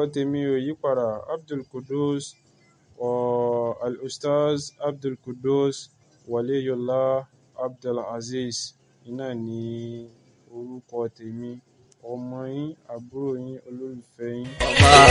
tèmi ò yí padà. Abdulqudus Al-Ustaz Abdulqudus Waliyullah Abdulazeez iná ní orúkọ tèmi, ọmọ yín, àbúrò yín, olólùfẹ́ yín.